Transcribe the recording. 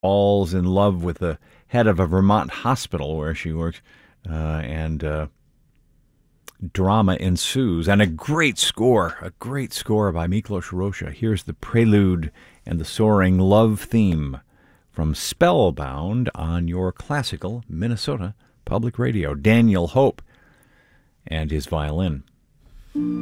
falls in love with the head of a Vermont hospital where she works, and drama ensues. And a great score by Miklos Rozsa. Here's the prelude and the soaring love theme from Spellbound on your classical Minnesota Public Radio. Daniel Hope and his violin.